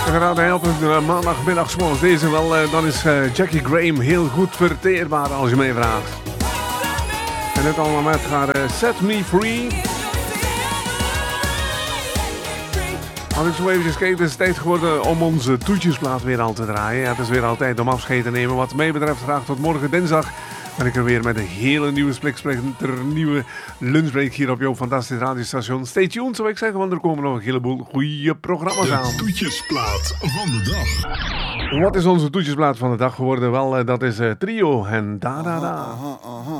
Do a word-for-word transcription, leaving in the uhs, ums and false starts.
Graag helpen uh, maandagmiddag s'morgens deze wel, uh, dan is uh, Jackie Graham heel goed verteerbaar als je mij vraagt. En dit allemaal met gaat uh, Set Me Free. Als ik zo eventjes kijk, is het tijd geworden om onze toetjesplaat weer al te draaien. Ja, het is weer al tijd om afscheid te nemen. Wat mij betreft graag tot morgen dinsdag. Ben ik er weer met een hele nieuwe Spliksplinter nieuwe lunchbreak hier op jouw fantastisch radiostation. Stay tuned, zou ik zeggen, want er komen nog een heleboel goede programma's aan. De toetjesplaat van de dag. Wat is onze toetjesplaat van de dag geworden? Wel, dat is uh, Trio en Da Da Da.